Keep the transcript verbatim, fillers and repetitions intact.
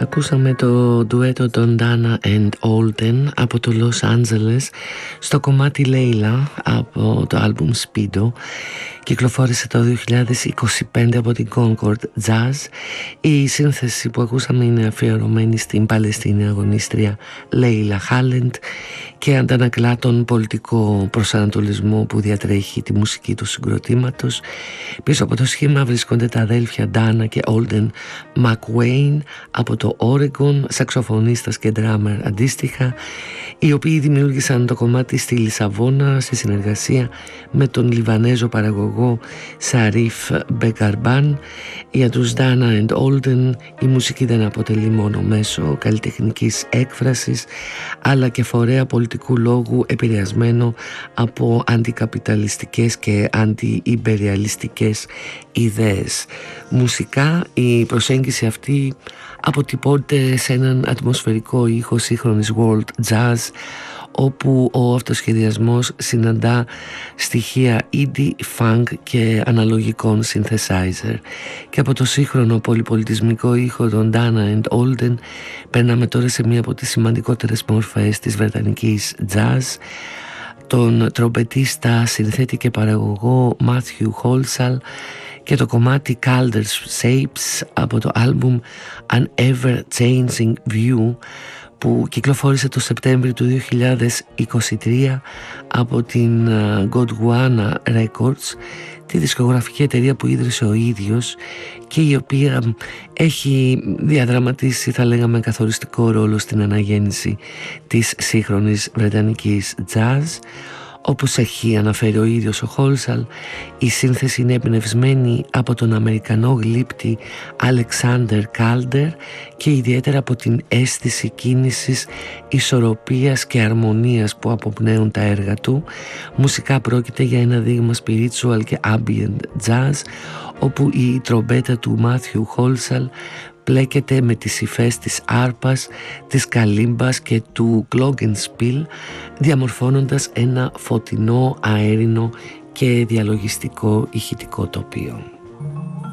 Ακούσαμε το ντουέτο των Dana and Olden από το Los Angeles στο κομμάτι Layla από το άλμπουμ Speedo. Κυκλοφόρησε το δύο χιλιάδες είκοσι πέντε από την Concord Jazz. Η σύνθεση που ακούσαμε είναι αφιερωμένη στην Παλαιστίνη αγωνίστρια Λέιλα Χάλεντ και αντανακλά τον πολιτικό προσανατολισμό που διατρέχει τη μουσική του συγκροτήματος. Πίσω από το σχήμα βρίσκονται τα αδέλφια Dana και Olden McWayne από το Oregon, σαξοφωνίστας και ντράμερ αντίστοιχα, οι οποίοι δημιούργησαν το κομμάτι στη Λισαβόνα σε συνεργασία με τον Λιβανέζο παραγωγό Σαρίφ Μπεκαρμπάν. Για τους Dana and Olden η μουσική δεν αποτελεί μόνο μέσο καλλιτεχνικής έκφρασης, αλλά και φορέα πολιτικού λόγου επηρεασμένο από αντικαπιταλιστικές και αντιιμπεριαλιστικές ιδέες. Μουσικά η προσέγγιση αυτή αποτυπώνται σε έναν ατμοσφαιρικό ήχο σύγχρονης world jazz, όπου ο αυτοσχεδιασμός συναντά στοιχεία indie, funk και αναλογικών synthesizer. Και από το σύγχρονο πολυπολιτισμικό ήχο των Dana and Olden περνάμε τώρα σε μία από τις σημαντικότερες μορφές της βρετανικής jazz, τον τρομπετίστα, συνθέτη και παραγωγό Matthew Holsall και το κομμάτι Calder's Shapes από το άλμπουμ An Ever Changing View, που κυκλοφόρησε το Σεπτέμβριο του δύο χιλιάδες είκοσι τρία από την Gondwana Records, τη δισκογραφική εταιρεία που ίδρυσε ο ίδιος και η οποία έχει διαδραματίσει, θα λέγαμε, καθοριστικό ρόλο στην αναγέννηση της σύγχρονης βρετανικής jazz. Όπως έχει αναφέρει ο ίδιος ο Holsall, η σύνθεση είναι εμπνευσμένη από τον Αμερικανό γλύπτη Alexander Calder και ιδιαίτερα από την αίσθηση κίνησης, ισορροπίας και αρμονίας που αποπνέουν τα έργα του. Μουσικά πρόκειται για ένα δείγμα spiritual και ambient jazz, όπου η τρομπέτα του Matthew Holsall πλέκεται με τις υφές της άρπας, της καλύμπας και του glockenspiel, διαμορφώνοντας ένα φωτεινό, αέρινο και διαλογιστικό ηχητικό τοπίο.